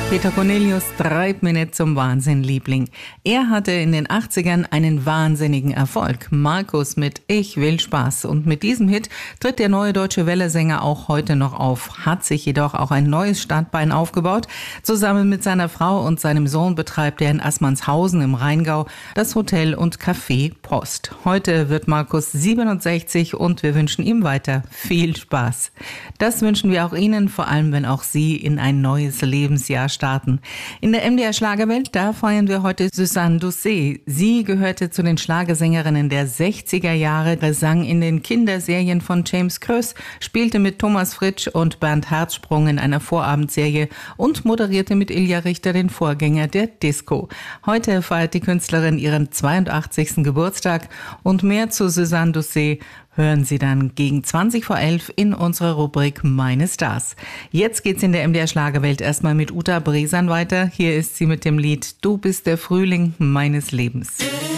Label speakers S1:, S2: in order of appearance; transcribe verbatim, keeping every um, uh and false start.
S1: Peter Cornelius treibt mich nicht zum Wahnsinn, Liebling. Er hatte in den achtzigern einen wahnsinnigen Erfolg. Markus mit Ich will Spaß. Und mit diesem Hit tritt der neue deutsche Welle-Sänger auch heute noch auf, hat sich jedoch auch ein neues Standbein aufgebaut. Zusammen mit seiner Frau und seinem Sohn betreibt er in Assmannshausen im Rheingau das Hotel und Café Post. Heute wird Markus siebenundsechzig und wir wünschen ihm weiter viel Spaß. Das wünschen wir auch Ihnen, vor allem wenn auch Sie in ein neues Lebensjahr starten. In der M D R Schlagerwelt, da feiern wir heute Suzanne Doucet. Sie gehörte zu den Schlagersängerinnen der sechziger Jahre, sang in den Kinderserien von James Kröss, spielte mit Thomas Fritsch und Bernd Herzsprung in einer Vorabendserie und moderierte mit Ilja Richter den Vorgänger der Disco. Heute feiert die Künstlerin ihren zweiundachtzigsten Geburtstag und mehr zu Suzanne Doucet hören Sie dann gegen zwanzig vor elf in unserer Rubrik Meine Stars. Jetzt geht's in der M D R Schlagerwelt erstmal mit Uta Bresan weiter. Hier ist sie mit dem Lied Du bist der Frühling meines Lebens.